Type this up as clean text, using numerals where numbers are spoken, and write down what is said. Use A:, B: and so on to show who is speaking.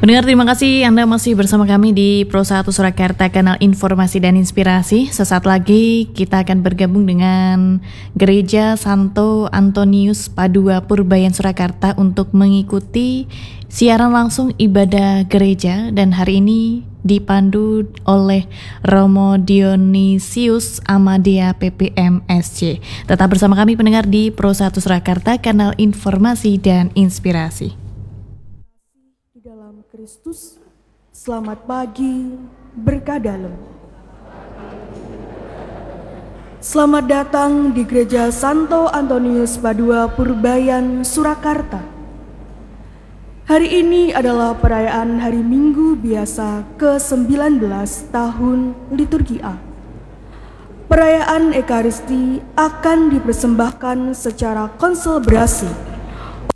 A: Pendengar, terima kasih Anda masih bersama kami di Pro 1 Surakarta, kanal informasi dan inspirasi. Sesaat lagi kita akan bergabung dengan Gereja Santo Antonius Padua Purbayan Surakarta untuk mengikuti siaran langsung ibadah gereja, dan hari ini dipandu oleh Romo Dionisius Amadea PPMSC. Tetap bersama kami pendengar di Pro 1 Surakarta, kanal informasi dan inspirasi.
B: Dalam Kristus, selamat pagi, berkah dalam. Selamat datang di Gereja Santo Antonius Padua Purbayan Surakarta. Hari ini adalah perayaan Hari Minggu Biasa ke-19 tahun Liturgi A. Perayaan Ekaristi akan dipersembahkan secara konselebrasi